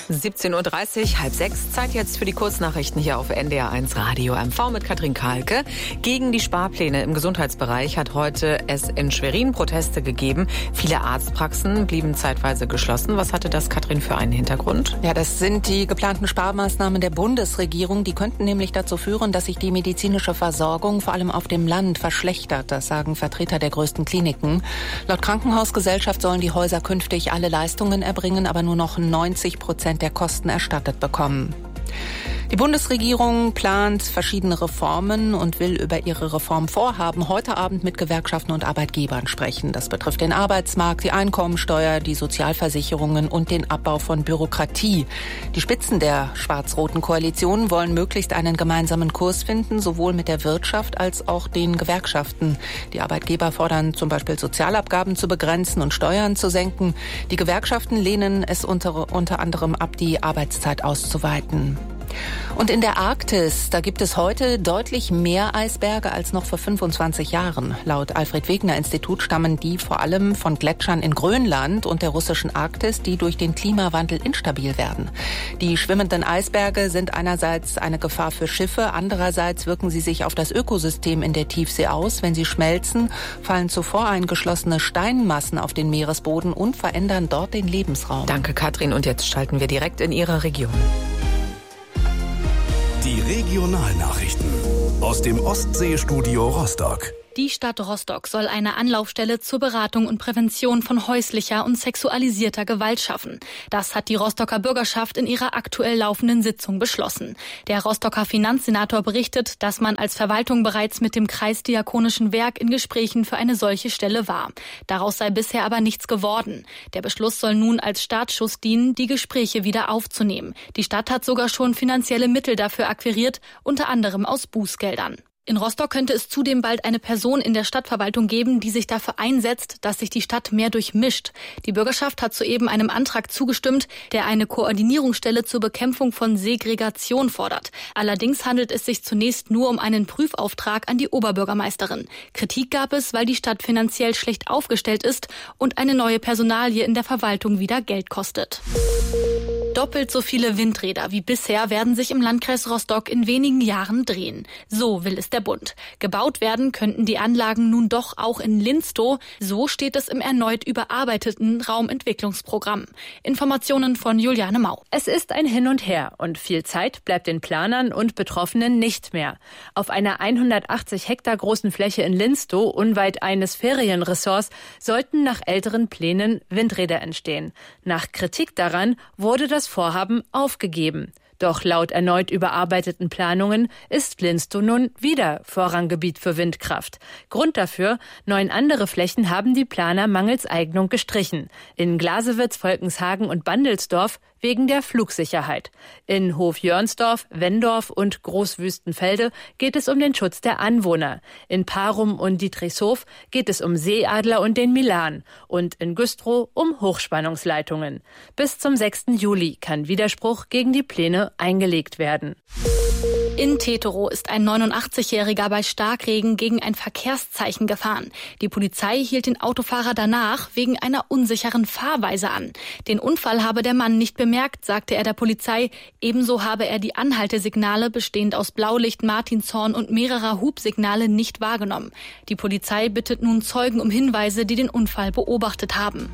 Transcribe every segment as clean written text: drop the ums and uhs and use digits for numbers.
17:30 Uhr, 5:30, Zeit jetzt für die Kurznachrichten hier auf NDR1 Radio MV mit Katrin Kahlke. Gegen die Sparpläne im Gesundheitsbereich hat heute es in Schwerin Proteste gegeben. Viele Arztpraxen blieben zeitweise geschlossen. Was hatte das, Katrin, für einen Hintergrund? Ja, das sind die geplanten Sparmaßnahmen der Bundesregierung. Die könnten nämlich dazu führen, dass sich die medizinische Versorgung vor allem auf dem Land verschlechtert. Das sagen Vertreter der größten Kliniken. Laut Krankenhausgesellschaft sollen die Häuser künftig alle Leistungen erbringen, aber nur noch 90% der Kosten erstattet bekommen. Die Bundesregierung plant verschiedene Reformen und will über ihre Reformvorhaben heute Abend mit Gewerkschaften und Arbeitgebern sprechen. Das betrifft den Arbeitsmarkt, die Einkommensteuer, die Sozialversicherungen und den Abbau von Bürokratie. Die Spitzen der schwarz-roten Koalition wollen möglichst einen gemeinsamen Kurs finden, sowohl mit der Wirtschaft als auch den Gewerkschaften. Die Arbeitgeber fordern zum Beispiel Sozialabgaben zu begrenzen und Steuern zu senken. Die Gewerkschaften lehnen es unter anderem ab, die Arbeitszeit auszuweiten. Und in der Arktis, da gibt es heute deutlich mehr Eisberge als noch vor 25 Jahren. Laut Alfred-Wegener-Institut stammen die vor allem von Gletschern in Grönland und der russischen Arktis, die durch den Klimawandel instabil werden. Die schwimmenden Eisberge sind einerseits eine Gefahr für Schiffe, andererseits wirken sie sich auf das Ökosystem in der Tiefsee aus. Wenn sie schmelzen, fallen zuvor eingeschlossene Steinmassen auf den Meeresboden und verändern dort den Lebensraum. Danke, Katrin. Und jetzt schalten wir direkt in Ihre Region. Die Regionalnachrichten aus dem Ostseestudio Rostock. Die Stadt Rostock soll eine Anlaufstelle zur Beratung und Prävention von häuslicher und sexualisierter Gewalt schaffen. Das hat die Rostocker Bürgerschaft in ihrer aktuell laufenden Sitzung beschlossen. Der Rostocker Finanzsenator berichtet, dass man als Verwaltung bereits mit dem Kreisdiakonischen Werk in Gesprächen für eine solche Stelle war. Daraus sei bisher aber nichts geworden. Der Beschluss soll nun als Startschuss dienen, die Gespräche wieder aufzunehmen. Die Stadt hat sogar schon finanzielle Mittel dafür akquiriert, unter anderem aus Bußgeldern. In Rostock könnte es zudem bald eine Person in der Stadtverwaltung geben, die sich dafür einsetzt, dass sich die Stadt mehr durchmischt. Die Bürgerschaft hat soeben einem Antrag zugestimmt, der eine Koordinierungsstelle zur Bekämpfung von Segregation fordert. Allerdings handelt es sich zunächst nur um einen Prüfauftrag an die Oberbürgermeisterin. Kritik gab es, weil die Stadt finanziell schlecht aufgestellt ist und eine neue Personalie in der Verwaltung wieder Geld kostet. Doppelt so viele Windräder wie bisher werden sich im Landkreis Rostock in wenigen Jahren drehen. So will es der Bund. Gebaut werden könnten die Anlagen nun doch auch in Linstow. So steht es im erneut überarbeiteten Raumentwicklungsprogramm. Informationen von Juliane Mau. Es ist ein Hin und Her und viel Zeit bleibt den Planern und Betroffenen nicht mehr. Auf einer 180 Hektar großen Fläche in Linstow, unweit eines Ferienressorts, sollten nach älteren Plänen Windräder entstehen. Nach Kritik daran wurde das Vorhaben aufgegeben. Doch laut erneut überarbeiteten Planungen ist Linstow nun wieder Vorranggebiet für Windkraft. Grund dafür: 9 andere Flächen haben die Planer mangels Eignung gestrichen. In Glasewitz, Volkenshagen und Bandelsdorf wegen der Flugsicherheit. In Hofjörnsdorf, Wendorf und Großwüstenfelde geht es um den Schutz der Anwohner. In Parum und Dietrichshof geht es um Seeadler und den Milan. Und in Güstrow um Hochspannungsleitungen. Bis zum 6. Juli kann Widerspruch gegen die Pläne eingelegt werden. In Teterow ist ein 89-Jähriger bei Starkregen gegen ein Verkehrszeichen gefahren. Die Polizei hielt den Autofahrer danach wegen einer unsicheren Fahrweise an. Den Unfall habe der Mann nicht bemerkt, sagte er der Polizei. Ebenso habe er die Anhaltesignale, bestehend aus Blaulicht, Martinshorn und mehrerer Hubsignale, nicht wahrgenommen. Die Polizei bittet nun Zeugen um Hinweise, die den Unfall beobachtet haben.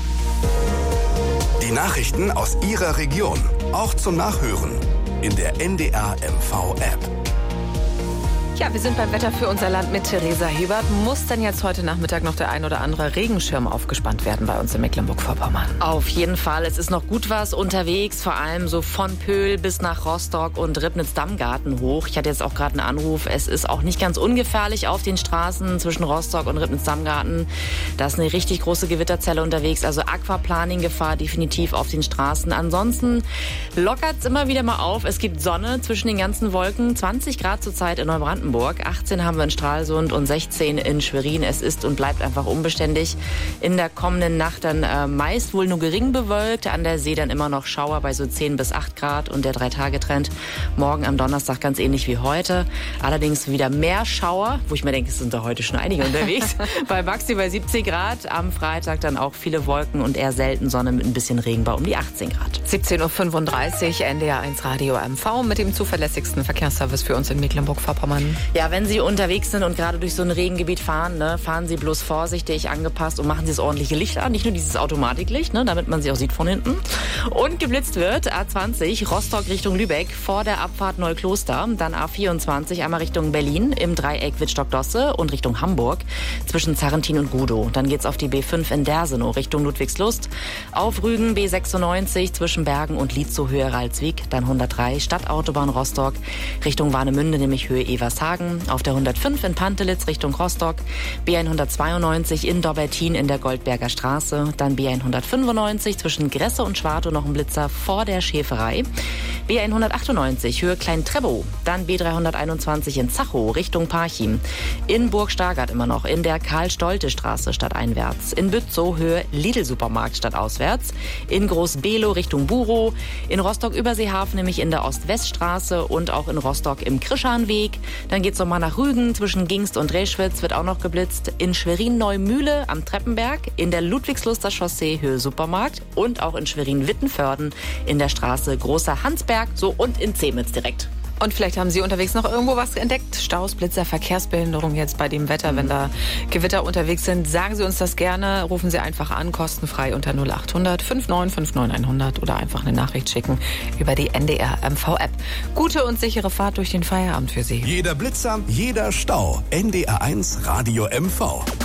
Die Nachrichten aus Ihrer Region, auch zum Nachhören in der NDR MV App. Ja, wir sind beim Wetter für unser Land mit Theresa Hebert. Muss denn jetzt heute Nachmittag noch der ein oder andere Regenschirm aufgespannt werden bei uns in Mecklenburg-Vorpommern? Auf jeden Fall. Es ist noch gut was unterwegs, vor allem so von Pöhl bis nach Rostock und Ribnitz-Dammgarten hoch. Ich hatte jetzt auch gerade einen Anruf. Es ist auch nicht ganz ungefährlich auf den Straßen zwischen Rostock und Ribnitz-Dammgarten. Da ist eine richtig große Gewitterzelle unterwegs, also Aquaplaning-Gefahr definitiv auf den Straßen. Ansonsten lockert es immer wieder mal auf. Es gibt Sonne zwischen den ganzen Wolken. 20 Grad zurzeit in Neubrandenburg. 18 haben wir in Stralsund und 16 in Schwerin. Es ist und bleibt einfach unbeständig. In der kommenden Nacht dann meist wohl nur gering bewölkt. An der See dann immer noch Schauer bei so 10 bis 8 Grad. Und der 3-Tage-Trend morgen am Donnerstag ganz ähnlich wie heute. Allerdings wieder mehr Schauer, wo ich mir denke, es sind da heute schon einige unterwegs. Bei Maxi bei 17 Grad. Am Freitag dann auch viele Wolken und eher selten Sonne mit ein bisschen Regen bei um die 18 Grad. 17.35 Uhr, NDR 1 Radio MV mit dem zuverlässigsten Verkehrsservice für uns in Mecklenburg-Vorpommern. Ja, wenn Sie unterwegs sind und gerade durch so ein Regengebiet fahren, fahren Sie bloß vorsichtig, angepasst und machen Sie das ordentliche Licht an. Nicht nur dieses Automatiklicht, damit man sie auch sieht von hinten. Und geblitzt wird A20 Rostock Richtung Lübeck vor der Abfahrt Neukloster. Dann A24 einmal Richtung Berlin im Dreieck Wittstock-Dosse und Richtung Hamburg zwischen Zarrentin und Gudow. Dann geht's auf die B5 in Dersenow Richtung Ludwigslust. Auf Rügen B96 zwischen Bergen und Lietzow Höhe Ralswiek. Dann 103 Stadtautobahn Rostock Richtung Warnemünde, nämlich Höhe Evershagen. Auf der 105 in Pantelitz Richtung Rostock. B192 in Dobbertin in der Goldberger Straße. Dann B195 zwischen Gresse und Schwartow noch ein Blitzer vor der Schäferei. B198 Höhe Klein-Trebow. Dann B321 in Zachow Richtung Parchim. In Burg-Stargard immer noch in der Karl-Stolte-Straße stadteinwärts. In Bützow Höhe Lidl-Supermarkt stadtauswärts. In Groß-Below Richtung Burow. In Rostock-Überseehafen nämlich in der Ost-West-Straße und auch in Rostock im Krischanweg. Dann geht's nochmal nach Rügen zwischen Gingst und Reschwitz wird auch noch geblitzt. In Schwerin-Neumühle am Treppenberg. In der Ludwigsluster Chaussee Höhe Supermarkt. Und auch in Schwerin-Wittenförden in der Straße Großer Hansberg. So und in Zemitz direkt. Und vielleicht haben Sie unterwegs noch irgendwo was entdeckt. Staus, Blitzer, Verkehrsbehinderung jetzt bei dem Wetter, wenn da Gewitter unterwegs sind. Sagen Sie uns das gerne. Rufen Sie einfach an, kostenfrei unter 0800 59 59 100 oder einfach eine Nachricht schicken über die NDR MV App. Gute und sichere Fahrt durch den Feierabend für Sie. Jeder Blitzer, jeder Stau. NDR 1 Radio MV.